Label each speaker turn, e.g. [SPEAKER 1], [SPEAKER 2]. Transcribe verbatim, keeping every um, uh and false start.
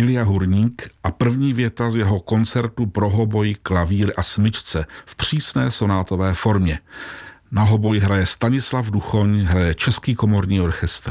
[SPEAKER 1] Ilja Hurník a první věta z jeho koncertu pro hoboj, klavír a smyčce v přísné sonátové formě. Na hoboj hraje Stanislav Duchoň, hraje Český komorní orchestr.